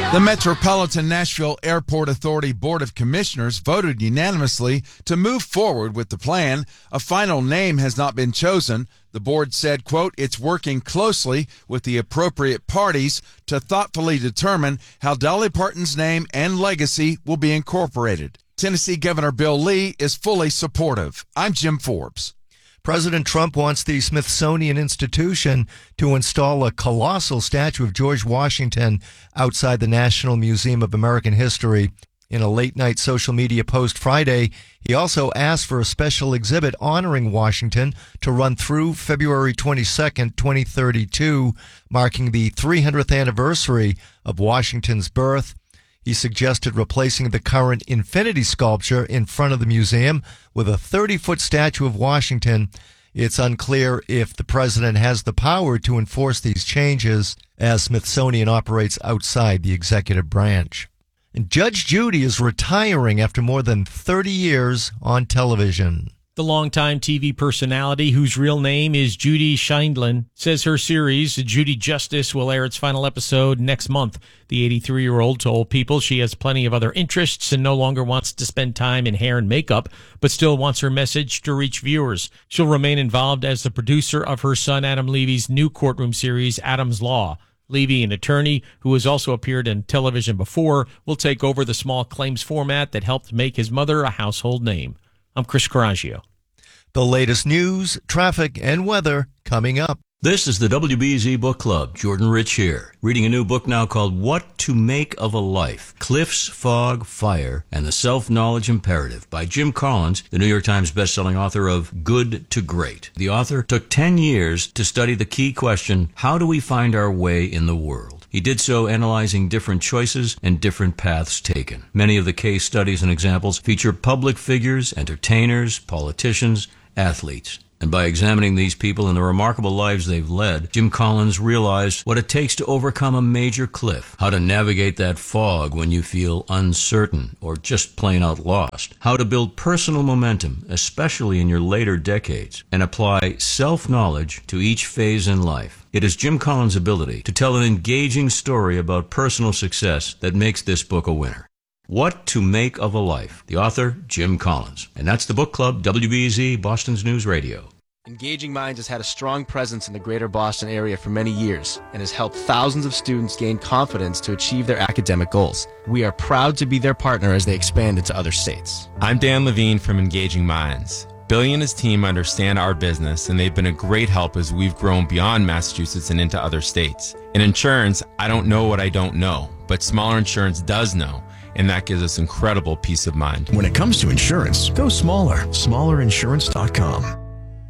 The Metropolitan Nashville Airport Authority Board of Commissioners voted unanimously to move forward with the plan. A final name has not been chosen. The board said, quote, it's working closely with the appropriate parties to thoughtfully determine how Dolly Parton's name and legacy will be incorporated. Tennessee Governor Bill Lee is fully supportive. I'm Jim Forbes. President Trump wants the Smithsonian Institution to install a colossal statue of George Washington outside the National Museum of American History. In a late-night social media post Friday, he also asked for a special exhibit honoring Washington to run through February 22nd, 2032, marking the 300th anniversary of Washington's birth. He suggested replacing the current infinity sculpture in front of the museum with a 30-foot statue of Washington. It's unclear if the president has the power to enforce these changes, as Smithsonian operates outside the executive branch. And Judge Judy is retiring after more than 30 years on television. The longtime TV personality, whose real name is Judy Scheindlin, says her series, Judy Justice, will air its final episode next month. The 83-year-old told People she has plenty of other interests and no longer wants to spend time in hair and makeup, but still wants her message to reach viewers. She'll remain involved as the producer of her son Adam Levy's new courtroom series, Adam's Law. Levy, an attorney who has also appeared in television before, will take over the small claims format that helped make his mother a household name. I'm Chris Coraggio. The latest news, traffic, and weather coming up. This is the WBZ Book Club. Jordan Rich here, reading a new book now called What to Make of a Life, Cliffs, Fog, Fire, and the Self-Knowledge Imperative by Jim Collins, the New York Times bestselling author of Good to Great. The author took 10 years to study the key question, how do we find our way in the world? He did so analyzing different choices and different paths taken. Many of the case studies and examples feature public figures, entertainers, politicians, athletes. And by examining these people and the remarkable lives they've led, Jim Collins realized what it takes to overcome a major cliff, how to navigate that fog when you feel uncertain or just plain out lost, how to build personal momentum, especially in your later decades, and apply self-knowledge to each phase in life. It is Jim Collins' ability to tell an engaging story about personal success that makes this book a winner. What to Make of a Life. The author, Jim Collins. And that's the book club, WBZ, Boston's News Radio. Engaging Minds has had a strong presence in the greater Boston area for many years and has helped thousands of students gain confidence to achieve their academic goals. We are proud to be their partner as they expand into other states. I'm Dan Levine from Engaging Minds. Billy and his team understand our business, and they've been a great help as we've grown beyond Massachusetts and into other states. In insurance, I don't know what I don't know, but Smaller Insurance does know. And that gives us incredible peace of mind. When it comes to insurance, go smaller. SmallerInsurance.com.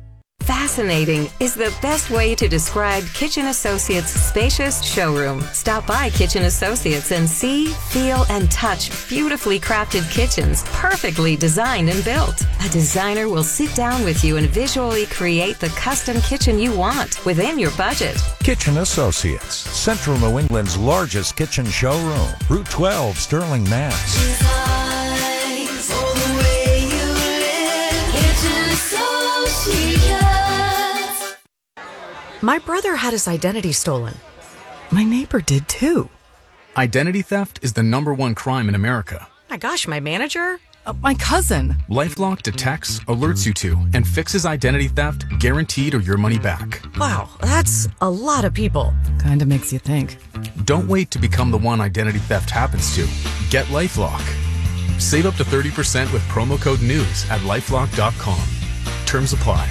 Fascinating is the best way to describe Kitchen Associates' spacious showroom. Stop by Kitchen Associates and see, feel, and touch beautifully crafted kitchens, perfectly designed and built. A designer will sit down with you and visually create the custom kitchen you want within your budget. Kitchen Associates, Central New England's largest kitchen showroom. Route 12, Sterling, Mass. Design for the way you live. Kitchen Associates. My brother had his identity stolen. My neighbor did too. Identity theft is the #1 crime in America. My gosh, my manager? My cousin. LifeLock detects, alerts you to, and fixes identity theft, guaranteed or your money back. Wow, that's a lot of people. Kinda makes you think. Don't wait to become the one identity theft happens to. Get LifeLock. Save up to 30% with promo code NEWS at LifeLock.com. Terms apply.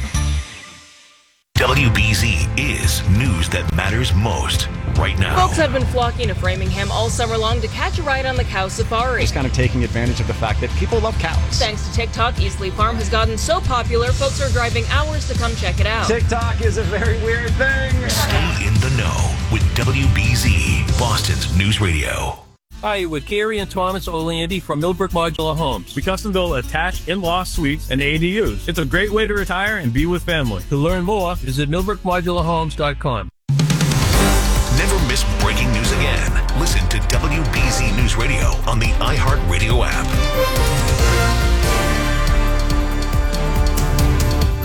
WBZ is news that matters most right now. Folks have been flocking to Framingham all summer long to catch a ride on the cow safari. Just kind of taking advantage of the fact that people love cows. Thanks to TikTok, Eastleigh Farm has gotten so popular, folks are driving hours to come check it out. TikTok is a very weird thing. Stay in the know with WBZ, Boston's News Radio. Hi, with Carrie and Thomas O'Landy from Millbrook Modular Homes. We custom build attached in-law suites and ADUs. It's a great way to retire and be with family. To learn more, visit millbrookmodularhomes.com. Never miss breaking news again. Listen to WBZ News Radio on the iHeartRadio app.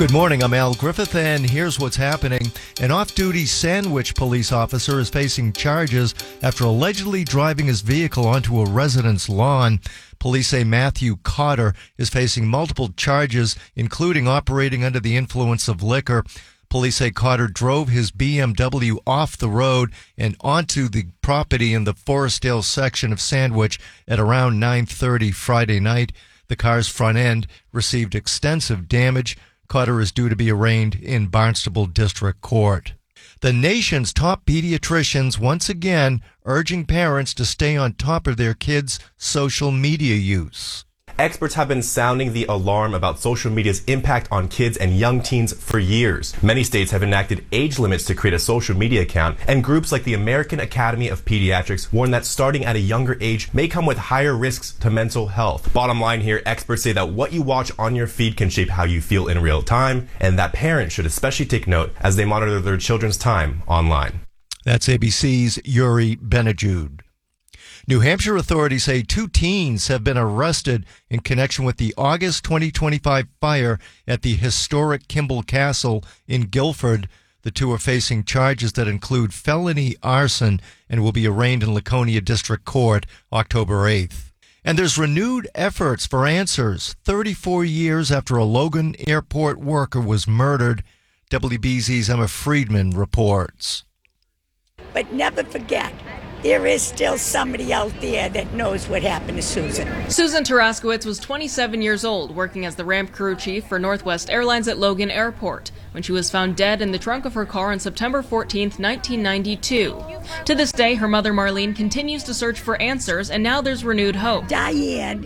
Good morning, I'm Al Griffith, and here's what's happening. An off-duty Sandwich police officer is facing charges after allegedly driving his vehicle onto a resident's lawn. Police say Matthew Cotter is facing multiple charges, including operating under the influence of liquor. Police say Cotter drove his BMW off the road and onto the property in the Forestdale section of Sandwich at around 9:30 Friday night. The car's front end received extensive damage. Cotter is due to be arraigned in Barnstable District Court. The nation's top pediatricians once again urging parents to stay on top of their kids' social media use. Experts have been sounding the alarm about social media's impact on kids and young teens for years. Many states have enacted age limits to create a social media account, and groups like the American Academy of Pediatrics warn that starting at a younger age may come with higher risks to mental health. Bottom line here, experts say that what you watch on your feed can shape how you feel in real time, and that parents should especially take note as they monitor their children's time online. That's ABC's Yuri Benajude. New Hampshire authorities say 2 teens have been arrested in connection with the August 2025 fire at the historic Kimball Castle in Guilford. The 2 are facing charges that include felony arson and will be arraigned in Laconia District Court October 8th. And there's renewed efforts for answers 34 years after a Logan Airport worker was murdered. WBZ's Emma Friedman reports. But never forget, there is still somebody out there that knows what happened to Susan. Susan Taraskowitz was 27 years old, working as the ramp crew chief for Northwest Airlines at Logan Airport, when she was found dead in the trunk of her car on September 14, 1992. To this day, her mother Marlene continues to search for answers, and now there's renewed hope. Diane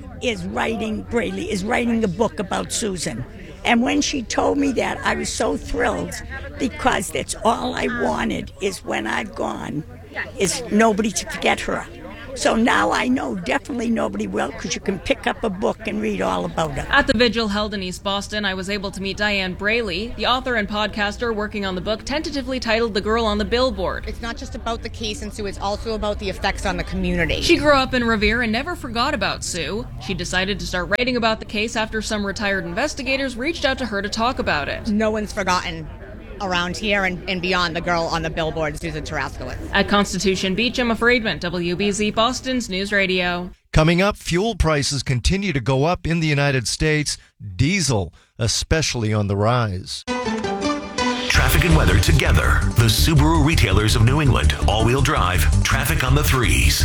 Braley is writing a book about Susan. And when she told me that, I was so thrilled, because that's all I wanted is when I've gone, is nobody to forget her. So now I know definitely nobody will, because you can pick up a book and read all about her. At the vigil held in East Boston, I was able to meet Diane Braley, the author and podcaster working on the book tentatively titled The Girl on the Billboard. It's not just about the case in Sue, it's also about the effects on the community. She grew up in Revere and never forgot about Sue. She decided to start writing about the case after some retired investigators reached out to her to talk about it. No one's forgotten around here and beyond the girl on the billboard, Susan Taraskowitz. At Constitution Beach, Emma Friedman, WBZ Boston's News Radio. Coming up, fuel prices continue to go up in the United States. Diesel, especially on the rise. Traffic and weather together. The Subaru retailers of New England. All-wheel drive. Traffic on the 3s.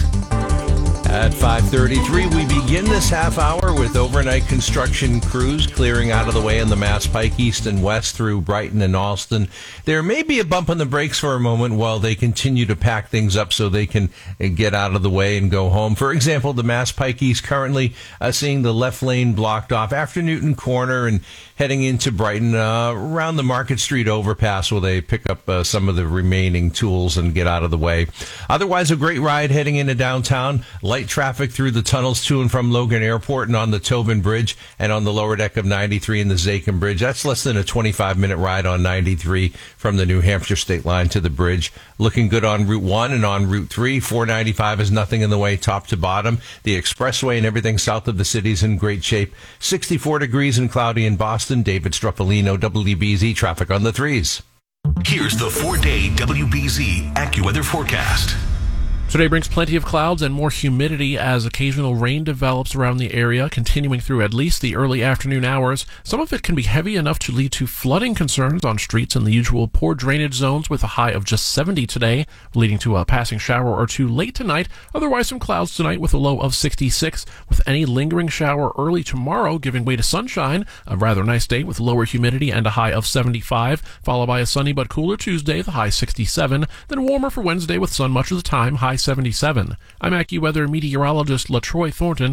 At 5:33, we begin this half hour with overnight construction crews clearing out of the way in the Mass Pike east and west through Brighton and Alston. There may be a bump on the brakes for a moment while they continue to pack things up so they can get out of the way and go home. For example, the Mass Pike east currently seeing the left lane blocked off after Newton Corner and heading into Brighton around the Market Street overpass where they pick up some of the remaining tools and get out of the way. Otherwise, a great ride heading into downtown. Light traffic through the tunnels to and from Logan Airport and on the Tobin Bridge and on the lower deck of 93 and the Zakin Bridge. That's less than a 25-minute ride on 93 from the New Hampshire state line to the bridge. Looking good on Route 1 and on Route 3. 495 is nothing in the way top to bottom. The expressway and everything south of the city is in great shape. 64 degrees and cloudy in Boston. David Struffolino, WBZ Traffic on the 3s. Here's the 4-day WBZ AccuWeather forecast. Today brings plenty of clouds and more humidity as occasional rain develops around the area, continuing through at least the early afternoon hours. Some of it can be heavy enough to lead to flooding concerns on streets in the usual poor drainage zones, with a high of just 70 today, leading to a passing shower or two late tonight. Otherwise, some clouds tonight with a low of 66, with any lingering shower early tomorrow giving way to sunshine. A rather nice day with lower humidity and a high of 75, followed by a sunny but cooler Tuesday, the high 67, then warmer for Wednesday with sun much of the time, high 77. I'm AccuWeather meteorologist LaTroy Thornton,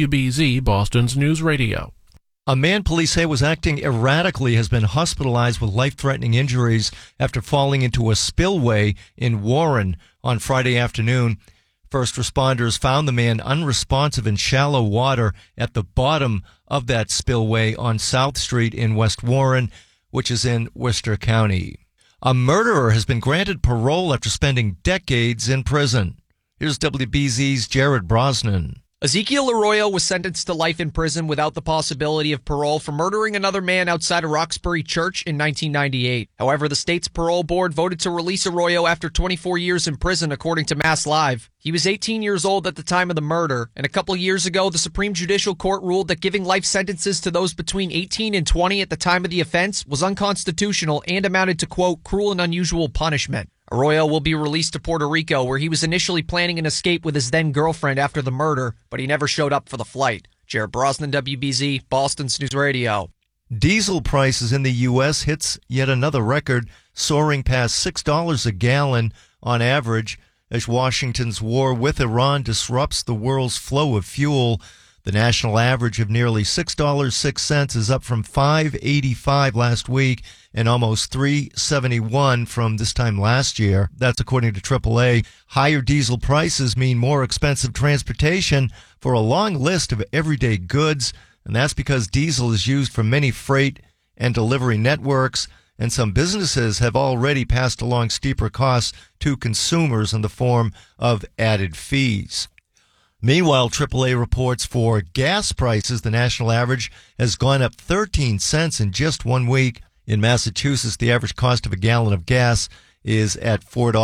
WBZ Boston's News Radio. A man police say was acting erratically has been hospitalized with life-threatening injuries after falling into a spillway in Warren on Friday afternoon. First responders found the man unresponsive in shallow water at the bottom of that spillway on South Street in West Warren, which is in Worcester County. A murderer has been granted parole after spending decades in prison. Here's WBZ's Jared Brosnan. Ezekiel Arroyo was sentenced to life in prison without the possibility of parole for murdering another man outside of Roxbury Church in 1998. However, the state's parole board voted to release Arroyo after 24 years in prison, according to Mass Live. He was 18 years old at the time of the murder, and a couple years ago, the Supreme Judicial Court ruled that giving life sentences to those between 18 and 20 at the time of the offense was unconstitutional and amounted to, quote, cruel and unusual punishment. Arroyo will be released to Puerto Rico, where he was initially planning an escape with his then-girlfriend after the murder, but he never showed up for the flight. Jared Brosnan, WBZ, Boston's News Radio. Diesel prices in the U.S. hits yet another record, soaring past $6 a gallon on average as Washington's war with Iran disrupts the world's flow of fuel. The national average of nearly $6.06 is up from $5.85 last week and almost $3.71 from this time last year. That's according to AAA. Higher diesel prices mean more expensive transportation for a long list of everyday goods, and that's because diesel is used for many freight and delivery networks, and some businesses have already passed along steeper costs to consumers in the form of added fees. Meanwhile, AAA reports for gas prices, the national average has gone up 13 cents in just 1 week. In Massachusetts, the average cost of a gallon of gas is at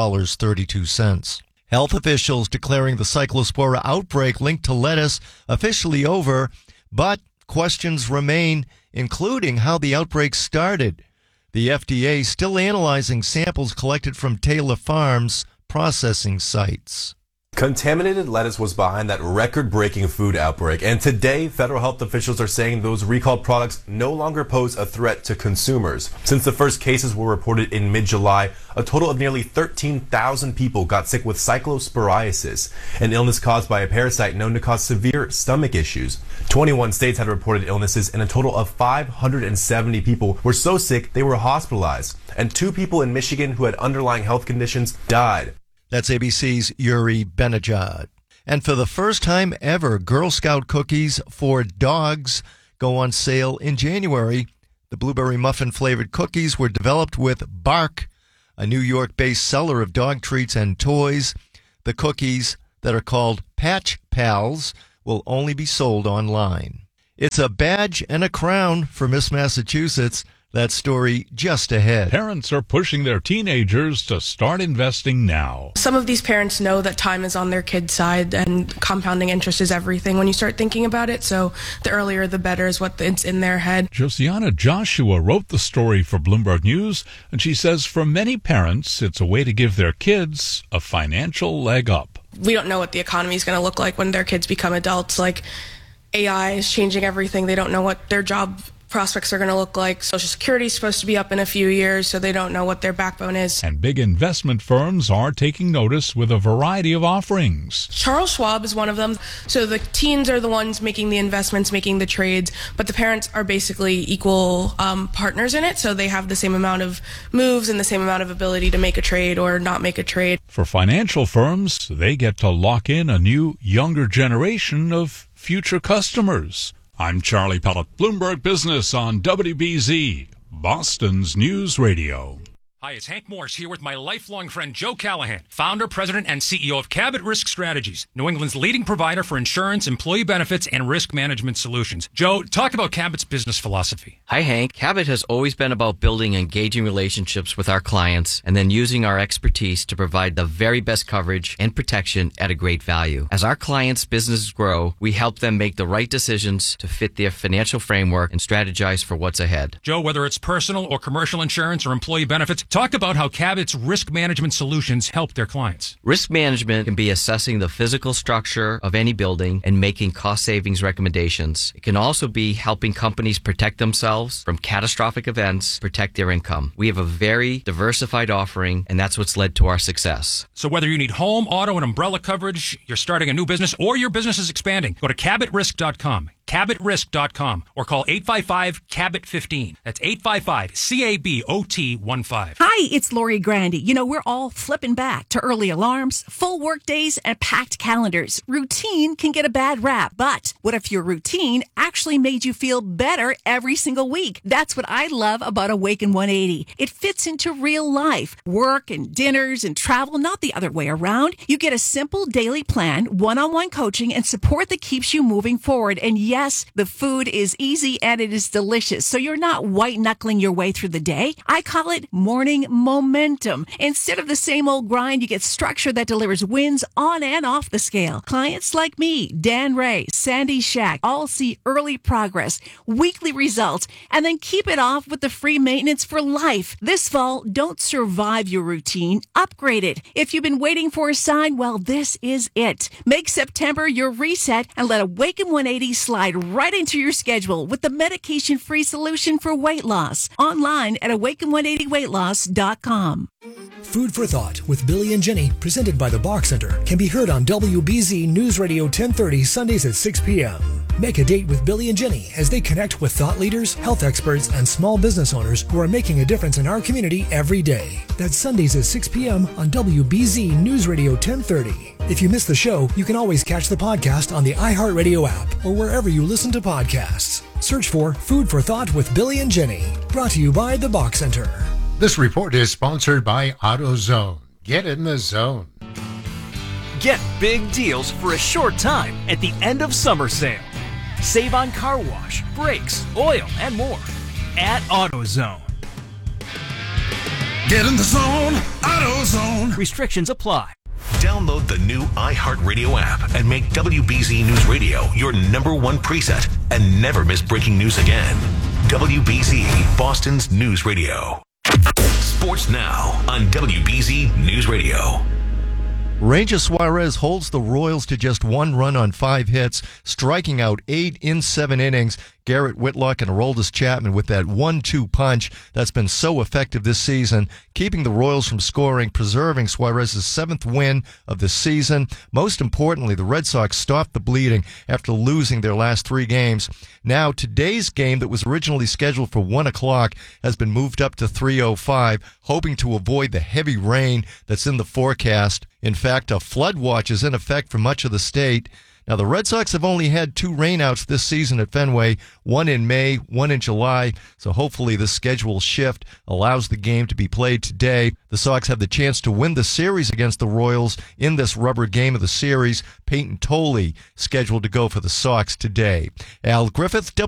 $4.32. Health officials declaring the Cyclospora outbreak linked to lettuce officially over, but questions remain, including how the outbreak started. The FDA still analyzing samples collected from Taylor Farms processing sites. Contaminated lettuce was behind that record-breaking food outbreak, and today federal health officials are saying those recalled products no longer pose a threat to consumers. Since the first cases were reported in mid-July, a total of nearly 13,000 people got sick with cyclosporiasis, an illness caused by a parasite known to cause severe stomach issues. 21 states had reported illnesses, and a total of 570 people were so sick they were hospitalized, and 2 people in Michigan who had underlying health conditions died. That's ABC's Yuri Benajad. And for the first time ever, Girl Scout cookies for dogs go on sale in January. The blueberry muffin-flavored cookies were developed with Bark, a New York-based seller of dog treats and toys. The cookies that are called Patch Pals will only be sold online. It's a badge and a crown for Miss Massachusetts. That story just ahead. Parents are pushing their teenagers to start investing now. Some of these parents know that time is on their kid's side and compounding interest is everything when you start thinking about it. So the earlier the better is it's in their head. Josiana Joshua wrote the story for Bloomberg News, and she says for many parents, it's a way to give their kids a financial leg up. We don't know what the economy is going to look like when their kids become adults. Like AI is changing everything. They don't know what their job prospects are going to look like. Social Security is supposed to be up in a few years, so they don't know what their backbone is. And big investment firms are taking notice with a variety of offerings. Charles Schwab is one of them. So the teens are the ones making the investments, making the trades, but the parents are basically equal partners in it, so they have the same amount of moves and the same amount of ability to make a trade or not make a trade. For financial firms, they get to lock in a new, younger generation of future customers. I'm Charlie Pellet, Bloomberg Business on WBZ, Boston's News Radio. Hi, it's Hank Morse here with my lifelong friend Joe Callahan, founder, president, and CEO of Cabot Risk Strategies, New England's leading provider for insurance, employee benefits, and risk management solutions. Joe, talk about Cabot's business philosophy. Hi, Hank. Cabot has always been about building engaging relationships with our clients and then using our expertise to provide the very best coverage and protection at a great value. As our clients' businesses grow, we help them make the right decisions to fit their financial framework and strategize for what's ahead. Joe, whether it's personal or commercial insurance or employee benefits, talk about how Cabot's risk management solutions help their clients. Risk management can be assessing the physical structure of any building and making cost savings recommendations. It can also be helping companies protect themselves from catastrophic events, protect their income. We have a very diversified offering, and that's what's led to our success. So whether you need home, auto, and umbrella coverage, you're starting a new business, or your business is expanding, go to CabotRisk.com. CabotRisk.com or call 855-CABOT-15. That's 855-CABOT-15. Hi, it's Lori Grandy. You know, we're all flipping back to early alarms, full work days, and packed calendars. Routine can get a bad rap, but what if your routine actually made you feel better every single week? That's what I love about Awaken 180. It fits into real life, work and dinners and travel, not the other way around. You get a simple daily plan, one-on-one coaching, and support that keeps you moving forward. And yes, the food is easy and it is delicious, so you're not white-knuckling your way through the day. I call it morning momentum. Instead of the same old grind, you get structure that delivers wins on and off the scale. Clients like me, Dan Ray, Sandy Shack, all see early progress, weekly results, and then keep it off with the free maintenance for life. This fall, don't survive your routine, upgrade it. If you've been waiting for a sign, well, this is it. Make September your reset and let Awaken 180 slide right into your schedule with the medication-free solution for weight loss. Online at awaken180weightloss.com. Food for Thought with Billy and Jenny, presented by the Bach Center, can be heard on WBZ News Radio 1030 Sundays at 6 p.m. Make a date with Billy and Jenny as they connect with thought leaders, health experts, and small business owners who are making a difference in our community every day. That's Sundays at 6 p.m. on WBZ News Radio 1030. If you miss the show, you can always catch the podcast on the iHeartRadio app or wherever you listen to podcasts. Search for Food for Thought with Billy and Jenny. Brought to you by the Bach Center. This report is sponsored by AutoZone. Get in the zone. Get big deals for a short time at the end of summer sale. Save on car wash, brakes, oil, and more at AutoZone. Get in the zone, AutoZone. Restrictions apply. Download the new iHeartRadio app and make WBZ News Radio your #1 preset and never miss breaking news again. WBZ, Boston's News Radio. Sports now on WBZ News Radio. Ranger Suarez holds the Royals to just 1 run on 5 hits, striking out 8 in 7 innings. Garrett Whitlock and Aroldis Chapman with that 1-2 punch that's been so effective this season, keeping the Royals from scoring, preserving Suarez's 7th win of the season. Most importantly, the Red Sox stopped the bleeding after losing their last 3 games. Now, today's game that was originally scheduled for 1 o'clock has been moved up to 3:05, hoping to avoid the heavy rain that's in the forecast. In fact, a flood watch is in effect for much of the state. Now, the Red Sox have only had 2 rainouts this season at Fenway, one in May, one in July, so hopefully this schedule shift allows the game to be played today. The Sox have the chance to win the series against the Royals in this rubber game of the series. Peyton Tolley scheduled to go for the Sox today. Al Griffith,